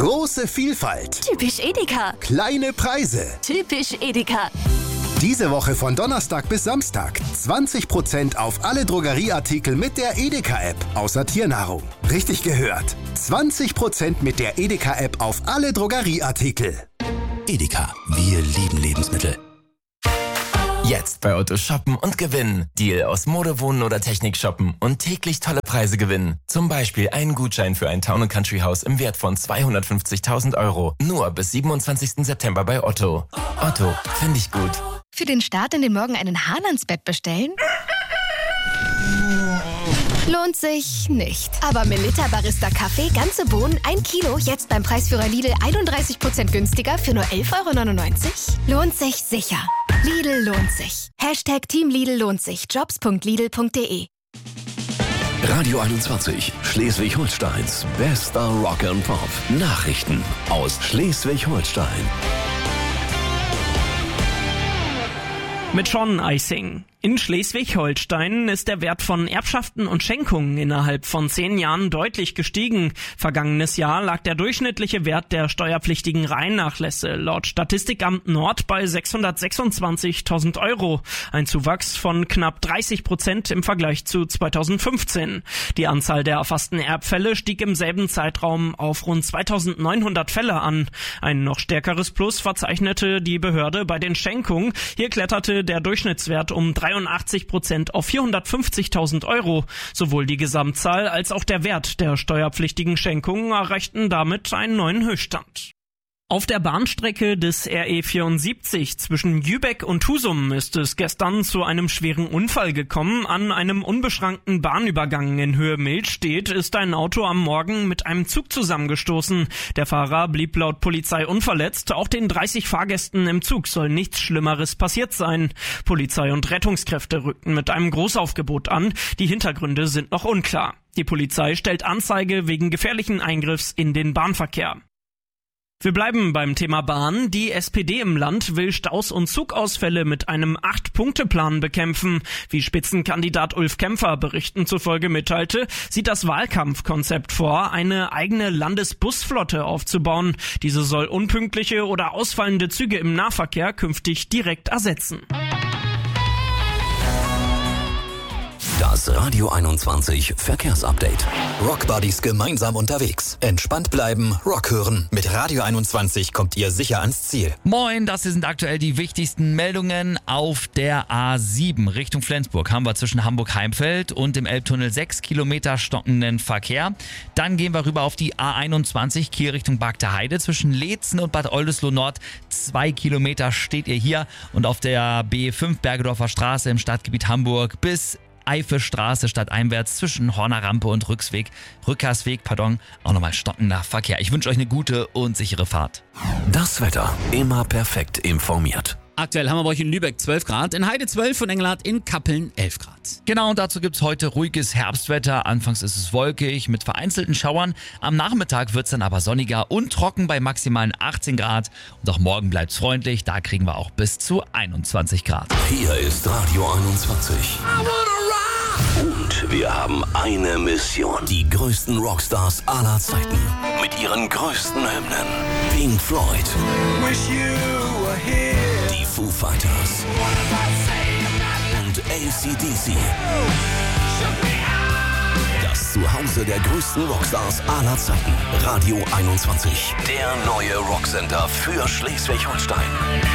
Große Vielfalt. Typisch Edeka. Kleine Preise. Typisch Edeka. Diese Woche von Donnerstag bis Samstag 20% auf alle Drogerieartikel mit der Edeka-App, außer Tiernahrung. Richtig gehört. 20% mit der Edeka-App auf alle Drogerieartikel. Edeka, wir lieben Lebensmittel. Jetzt bei Otto shoppen und gewinnen. Deal aus Mode, Wohnen oder Technik shoppen und täglich tolle Preise gewinnen. Zum Beispiel einen Gutschein für ein Town & Country Haus im Wert von 250.000 €. Nur bis 27. September bei Otto. Otto, finde ich gut. Für den Start in den Morgen einen Hahn ans Bett bestellen? Lohnt sich nicht. Aber Melitta Barista Kaffee, ganze Bohnen, 1 Kilo, jetzt beim Preisführer Lidl 31% günstiger für nur 11,99 €? Lohnt sich sicher. Lidl lohnt sich. Hashtag Team Lidl lohnt sich. Jobs.lidl.de. Radio 21, Schleswig-Holsteins bester Rock and Pop. Nachrichten aus Schleswig-Holstein. Mit Sean Eising. In Schleswig-Holstein ist der Wert von Erbschaften und Schenkungen innerhalb von 10 Jahren deutlich gestiegen. Vergangenes Jahr lag der durchschnittliche Wert der steuerpflichtigen Reinnachlässe laut Statistikamt Nord bei 626.000 €. Ein Zuwachs von knapp 30% im Vergleich zu 2015. Die Anzahl der erfassten Erbfälle stieg im selben Zeitraum auf rund 2.900 Fälle an. Ein noch stärkeres Plus verzeichnete die Behörde bei den Schenkungen. Hier kletterte der Durchschnittswert um 83% auf 450.000 €. Sowohl die Gesamtzahl als auch der Wert der steuerpflichtigen Schenkungen erreichten damit einen neuen Höchststand. Auf der Bahnstrecke des RE 74 zwischen Jübeck und Husum ist es gestern zu einem schweren Unfall gekommen. An einem unbeschrankten Bahnübergang in Höhe Milstedt ist ein Auto am Morgen mit einem Zug zusammengestoßen. Der Fahrer blieb laut Polizei unverletzt. Auch den 30 Fahrgästen im Zug soll nichts Schlimmeres passiert sein. Polizei und Rettungskräfte rückten mit einem Großaufgebot an. Die Hintergründe sind noch unklar. Die Polizei stellt Anzeige wegen gefährlichen Eingriffs in den Bahnverkehr. Wir bleiben beim Thema Bahn. Die SPD im Land will Staus und Zugausfälle mit einem 8-Punkte-Plan bekämpfen. Wie Spitzenkandidat Ulf Kämpfer Berichten zufolge mitteilte, sieht das Wahlkampfkonzept vor, eine eigene Landesbusflotte aufzubauen. Diese soll unpünktliche oder ausfallende Züge im Nahverkehr künftig direkt ersetzen. Das Radio 21 Verkehrsupdate. Rockbuddies gemeinsam unterwegs. Entspannt bleiben, Rock hören. Mit Radio 21 kommt ihr sicher ans Ziel. Moin, das hier sind aktuell die wichtigsten Meldungen. Auf der A7 Richtung Flensburg haben wir zwischen Hamburg-Heimfeld und dem Elbtunnel 6 Kilometer stockenden Verkehr. Dann gehen wir rüber auf die A21 Kiel Richtung Bagter Heide. Zwischen Leetzen und Bad Oldesloe Nord 2 Kilometer steht ihr hier. Und auf der B5 Bergedorfer Straße im Stadtgebiet Hamburg bis Eifelstraße stadteinwärts zwischen Horner Rampe und Rückersweg, auch nochmal stockender Verkehr. Ich wünsche euch eine gute und sichere Fahrt. Das Wetter immer perfekt informiert. Aktuell haben wir bei euch in Lübeck 12 Grad, in Heide 12 und Engelhardt in Kappeln 11 Grad. Genau, und dazu gibt's heute ruhiges Herbstwetter. Anfangs ist es wolkig mit vereinzelten Schauern. Am Nachmittag wird's dann aber sonniger und trocken bei maximalen 18 Grad. Und auch morgen bleibt's freundlich, da kriegen wir auch bis zu 21 Grad. Hier ist Radio 21. Und wir haben eine Mission. Die größten Rockstars aller Zeiten. Mit ihren größten Hymnen. Pink Floyd. Die Foo Fighters. Und AC/DC. Das Zuhause der größten Rockstars aller Zeiten. Radio 21. Der neue Rocksender für Schleswig-Holstein.